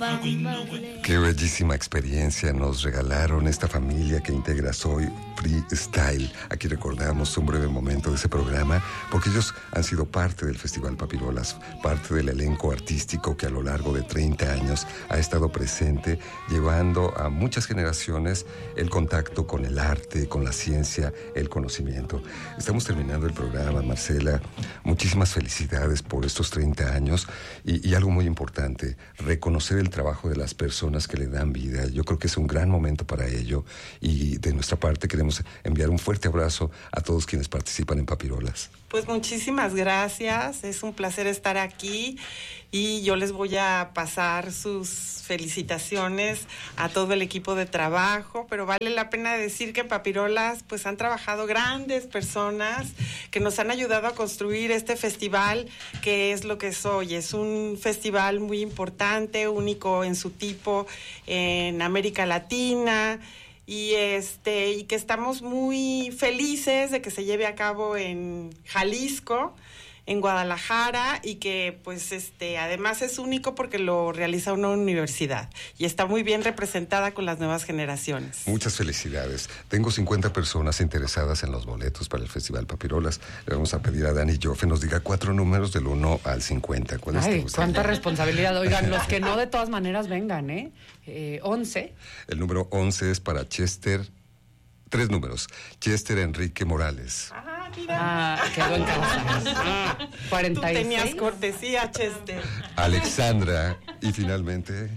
Qué bellísima experiencia nos regalaron esta familia que integra Soy Freestyle. Aquí recordamos un breve momento de ese programa porque ellos han sido parte del Festival Papirolas, parte del elenco artístico que a lo largo de 30 años ha estado presente, llevando a muchas generaciones el contacto con el arte, con la ciencia, el conocimiento. Estamos terminando el programa, Marcela. Muchísimas felicidades por estos 30 años y algo muy importante, reconocer el trabajo de las personas que le dan vida. Yo creo que es un gran momento para ello y de nuestra parte queremos enviar un fuerte abrazo a todos quienes participan en Papirolas. Pues muchísimas gracias, es un placer estar aquí y yo les voy a pasar sus felicitaciones a todo el equipo de trabajo, pero vale la pena decir que en Papirolas pues han trabajado grandes personas que nos han ayudado a construir este festival que es lo que es hoy. Es un festival muy importante, único en su tipo en América Latina. Y que estamos muy felices de que se lleve a cabo en Jalisco, en Guadalajara, y que pues además es único porque lo realiza una universidad y está muy bien representada con las nuevas generaciones. Muchas felicidades. Tengo 50 personas interesadas en los boletos para el Festival Papirolas. Le vamos a pedir a Dani Joffe nos diga 4 números del 1 al 50. ¿Cuál es tu gusto? Cuánta responsabilidad. Oigan, los que no de todas maneras vengan, 11. El número 11 es para Chester. 3 números. Chester Enrique Morales. Mira. Quedó en casa. 46. Tú tenías cortesía, Chester. Alexandra. Y finalmente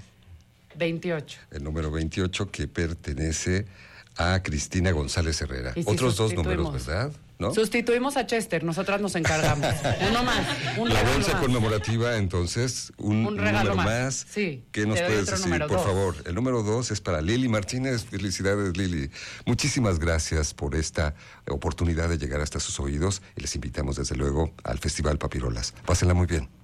28. el número 28 que pertenece a Cristina González Herrera. Si Otros 2 números, ¿verdad? ¿No? Sustituimos a Chester, nosotras nos encargamos. Uno más. La bolsa conmemorativa, entonces, un regalo número más. Sí. ¿Qué nos puedes decir, por 2. favor? El número 2 es para Lili Martínez. Felicidades, Lili. Muchísimas gracias por esta oportunidad de llegar hasta sus oídos y les invitamos, desde luego, al Festival Papirolas. Pásenla muy bien.